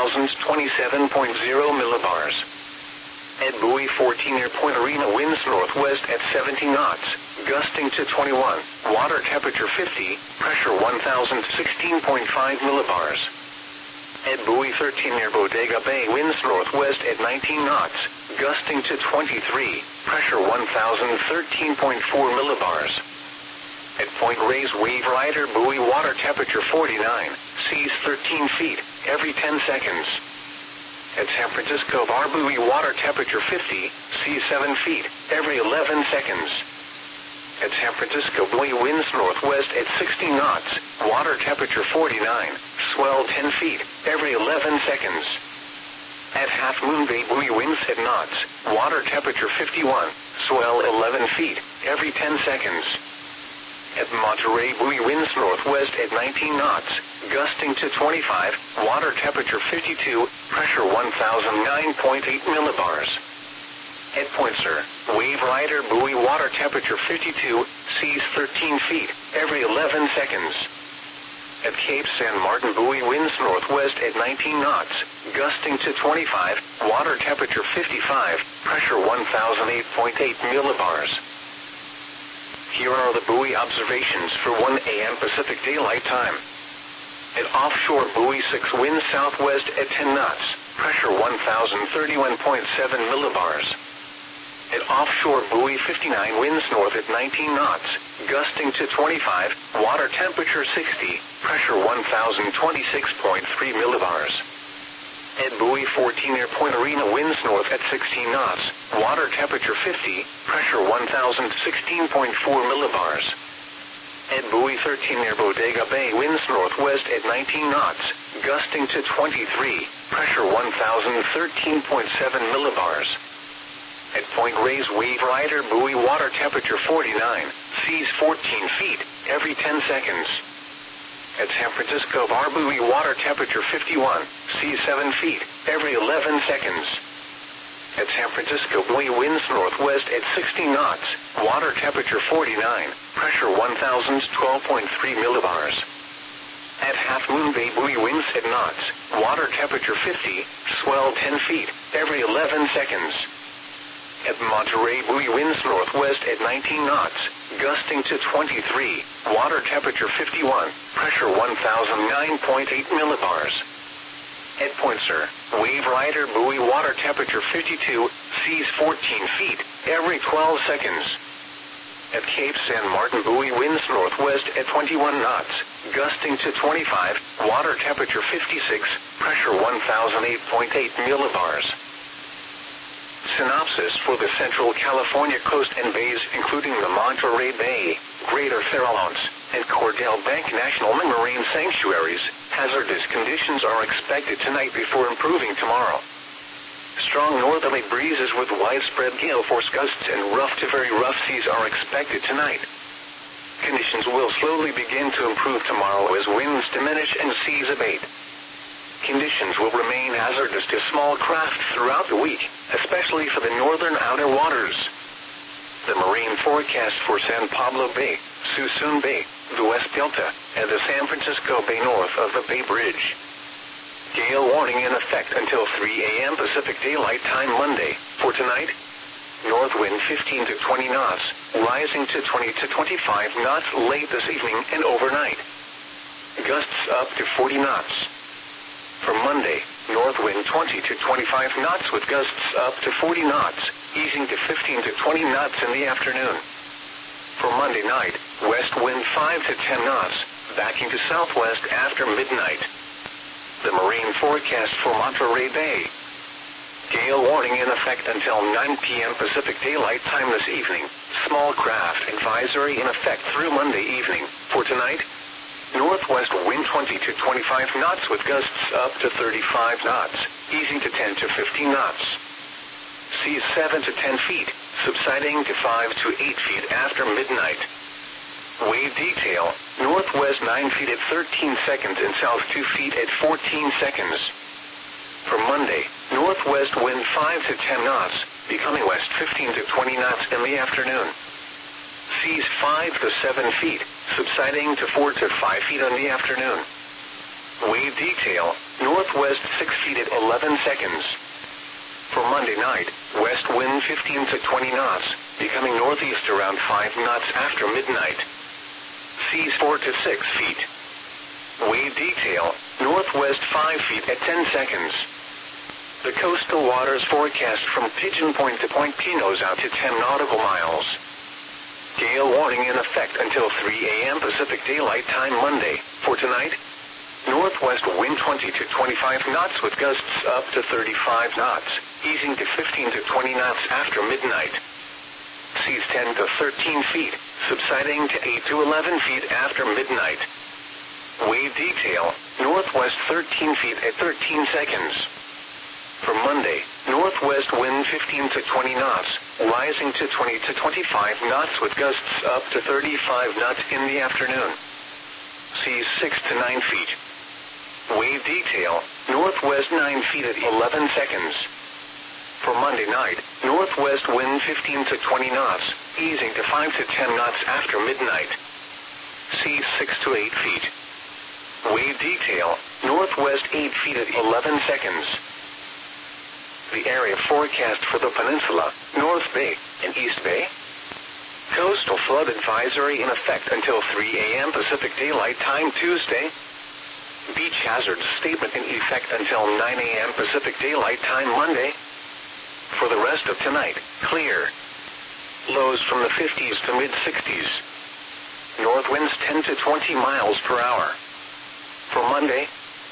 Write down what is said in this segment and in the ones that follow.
millibars. At buoy 14 near Point Arena, winds northwest at 17 knots, gusting to 21, water temperature 50, pressure 1016.5 millibars. At buoy 13 near Bodega Bay, winds northwest at 19 knots, gusting to 23, pressure 1013.4 millibars. At Point Reyes Wave Rider buoy, water temperature 49, seas 13 feet, every 10 seconds. At San Francisco Bar buoy, water temperature 50, seas 7 feet, every 11 seconds. At San Francisco buoy, winds northwest at 60 knots, water temperature 49, swell 10 feet, every 11 seconds. At Half Moon Bay buoy, winds at knots, water temperature 51, swell 11 feet, every 10 seconds. At Monterey buoy, winds northwest at 19 knots, gusting to 25, water temperature 52, pressure 1009.8 millibars. At Point Sur, Wave Rider buoy, water temperature 52, seas 13 feet, every 11 seconds. At Cape San Martin buoy, winds northwest at 19 knots, gusting to 25, water temperature 55, pressure 1008.8 millibars. Here are the buoy observations for 1 a.m. Pacific Daylight Time. At offshore buoy 6, winds southwest at 10 knots, pressure 1031.7 millibars. At offshore buoy 59, winds north at 19 knots, gusting to 25, water temperature 60, pressure 1026.3 millibars. At buoy 14 near Point Arena, winds north at 16 knots, water temperature 50, pressure 1016.4 millibars. At buoy 13 near Bodega Bay, winds northwest at 19 knots, gusting to 23, pressure 1013.7 millibars. At Point Reyes Wave Rider buoy, water temperature 49, seas 14 feet, every 10 seconds. At San Francisco Bar buoy, water temperature 51, seas 7 feet, every 11 seconds. At San Francisco buoy, winds northwest at 60 knots, water temperature 49, pressure 1012.3 millibars. At Half Moon Bay buoy, winds at knots, water temperature 50, swell 10 feet, every 11 seconds. At Monterey buoy, winds northwest at 19 knots, gusting to 23, water temperature 51, pressure 1009.8 millibars. At Point Sur, Wave Rider buoy, water temperature 52, seas 14 feet, every 12 seconds. At Cape San Martin buoy, winds northwest at 21 knots, gusting to 25, water temperature 56, pressure 1008.8 millibars. Synopsis for the Central California coast and bays, including the Monterey Bay, Greater Farallones, and Cordell Bank National Marine Sanctuaries. Hazardous conditions are expected tonight before improving tomorrow. Strong northerly breezes with widespread gale force gusts and rough to very rough seas are expected tonight. Conditions will slowly begin to improve tomorrow as winds diminish and seas abate. Conditions will remain hazardous to small craft throughout the week, especially for the northern outer waters. The marine forecast for San Pablo Bay, Suisun Bay, the West Delta, and the San Francisco Bay north of the Bay Bridge. Gale warning in effect until 3 a.m. Pacific Daylight Time Monday. For tonight, north wind 15 to 20 knots, rising to 20 to 25 knots late this evening and overnight. Gusts up to 40 knots. For Monday, north wind 20 to 25 knots with gusts up to 40 knots, easing to 15 to 20 knots in the afternoon. For Monday night, west wind 5 to 10 knots, backing to southwest after midnight. The marine forecast for Monterey Bay. Gale warning in effect until 9 p.m. Pacific Daylight Time this evening. Small craft advisory in effect through Monday evening. For tonight, northwest wind 20 to 25 knots with gusts up to 35 knots, easing to 10 to 15 knots. Seas 7 to 10 feet, subsiding to 5 to 8 feet after midnight. Wave detail, northwest 9 feet at 13 seconds and south 2 feet at 14 seconds. For Monday, northwest wind 5 to 10 knots, becoming west 15 to 20 knots in the afternoon. Seas 5 to 7 feet, subsiding to 4 to 5 feet in the afternoon. Wave detail, northwest 6 feet at 11 seconds. For Monday night, west wind 15 to 20 knots, becoming northeast around 5 knots after midnight. Seas 4 to 6 feet. Wave detail, northwest 5 feet at 10 seconds. The coastal waters forecast from Pigeon Point to Point Pinos out to 10 nautical miles. Gale warning in effect until 3 a.m. Pacific Daylight Time Monday. For tonight, northwest wind 20 to 25 knots with gusts up to 35 knots, easing to 15 to 20 knots after midnight. Seas 10 to 13 feet, subsiding to 8 to 11 feet after midnight. Wave detail, northwest 13 feet at 13 seconds. For Monday, northwest wind 15 to 20 knots, rising to 20 to 25 knots with gusts up to 35 knots in the afternoon. Seas 6 to 9 feet. Wave detail, northwest 9 feet at 11 seconds. For Monday night, northwest wind 15 to 20 knots, easing to 5 to 10 knots after midnight. Seas 6 to 8 feet. Wave detail, northwest 8 feet at 11 seconds. The area forecast for the peninsula, North Bay, and East Bay. Coastal flood advisory in effect until 3 a.m. Pacific Daylight Time Tuesday. Beach hazards statement in effect until 9 a.m. Pacific Daylight Time Monday. For the rest of tonight, clear. Lows from the 50s to mid-60s. North winds 10 to 20 miles per hour. For Monday,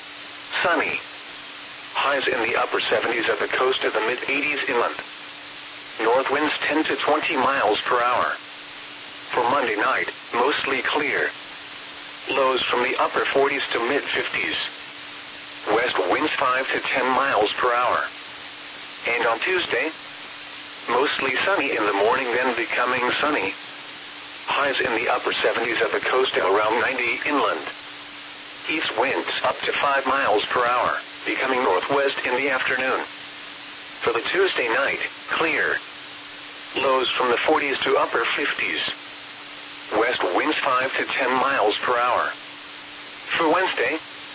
sunny. Highs in the upper 70s at the coast of the mid-80s inland. North winds 10 to 20 miles per hour. For Monday night, mostly clear. Lows from the upper 40s to mid-50s. West winds 5 to 10 miles per hour. And on Tuesday, mostly sunny in the morning, then becoming sunny. Highs in the upper 70s at the coast at around 90 inland. East winds up to 5 miles per hour, becoming northwest in the afternoon. For the Tuesday night, clear. Lows from the 40s to upper 50s. West winds 5 to 10 miles per hour. For Wednesday,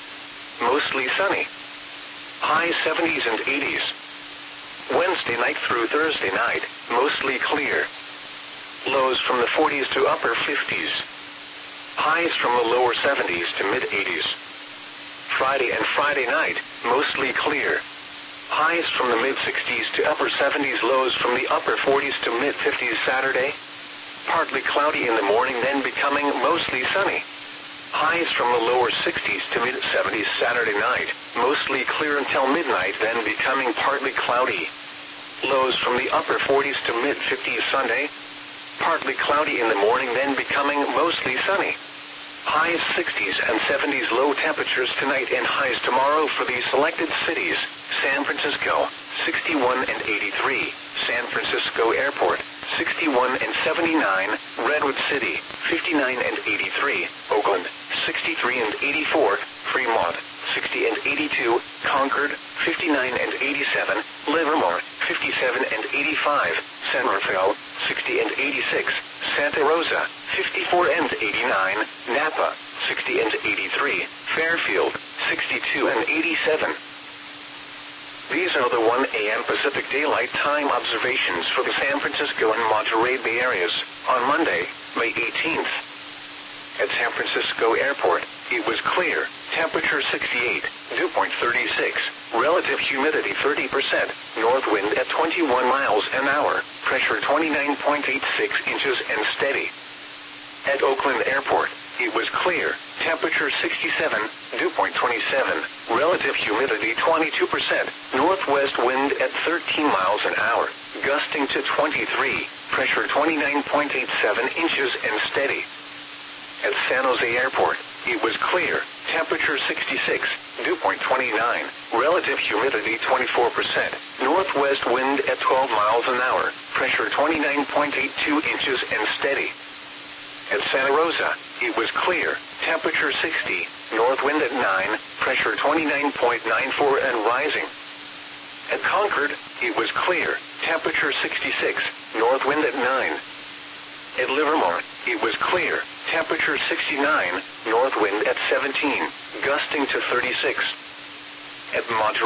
mostly sunny. High 70s and 80s. Wednesday night through Thursday night, mostly clear. Lows from the 40s to upper 50s. Highs from the lower 70s to mid-80s. Friday and Friday night, mostly clear. Highs from the mid-60s to upper 70s, lows from the upper 40s to mid-50s Saturday. Partly cloudy in the morning, then becoming mostly sunny. Highs from the lower 60s to mid-70s Saturday night, mostly clear until midnight, then becoming partly cloudy. Lows from the upper 40s to mid-50s Sunday. Partly cloudy in the morning, then becoming mostly sunny. Highs 60s and 70s, low temperatures tonight and highs tomorrow for these selected cities. San Francisco, 61 and 83. San Francisco Airport, 61 and 79. Redwood City, 59 and 83. Oakland, 63 and 84. Fremont, 60 and 82. Concord, 59 and 87. Livermore, 57 and 85. San Rafael, 60 and 86. Santa Rosa, 54 and 89. Napa, 60 and 83. Fairfield, 62 and 87. These are the 1 a.m. Pacific Daylight Time observations for the San Francisco and Monterey Bay areas on Monday, May 18th. At San Francisco Airport, it was clear, temperature 68, dew point 36, relative humidity 30%, north wind at 21 miles an hour, pressure 29.86 inches and steady. At Oakland Airport, it was clear, temperature 67, dew point 27, relative humidity 22%, northwest wind at 13 miles an hour, gusting to 23, pressure 29.87 inches and steady. At San Jose Airport, it was clear, temperature 66, dew point 29, relative humidity 24%, northwest wind at 12 miles an hour, pressure 29.82 inches and steady. At Santa Rosa, it was clear, temperature 60, north wind at 9, pressure 29.94 and rising. At Concord, it was clear, temperature 66, north wind at 9. At Livermore, it was clear, temperature 69, north wind at 17, gusting to 36. at Monterey.